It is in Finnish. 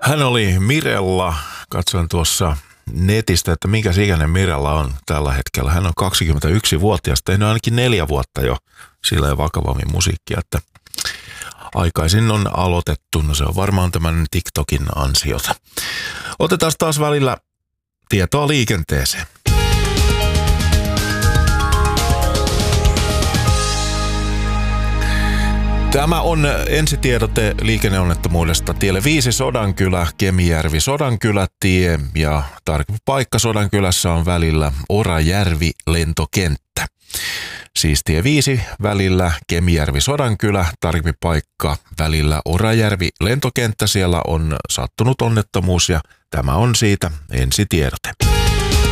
Hän oli Mirella. Katsoin tuossa netistä, että minkä ikäinen Mirella on tällä hetkellä. Hän on 21-vuotias, tehnyt ainakin 4 vuotta jo sillä ja vakavammin musiikkia, että aikaisin on aloitettu. No se on varmaan tämän TikTokin ansiota. Otetaan taas välillä tietoa liikenteeseen. Tämä on ensitiedote liikenneonnettomuudesta tielle 5 Sodankylä, Kemijärvi, Sodankylä-tie ja tarkempi paikka Sodankylässä on välillä Orajärvi lentokenttä. Siis tie 5 välillä Kemijärvi, Sodankylä, tarkempi paikka välillä Orajärvi lentokenttä. Siellä on sattunut onnettomuus ja tämä on siitä ensitiedote.